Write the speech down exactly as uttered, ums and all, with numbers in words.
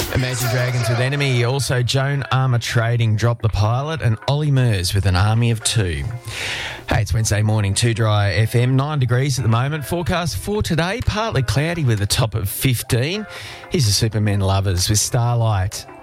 Imagine Dragons with Enemy. Also, Joan Armour Trading dropped the pilot, and Ollie Murs with an army of two. Hey, it's Wednesday morning, Too Dry F M, nine degrees at the moment. Forecast for today, partly cloudy with a top of fifteen. Here's the Superman Lovers with Starlight.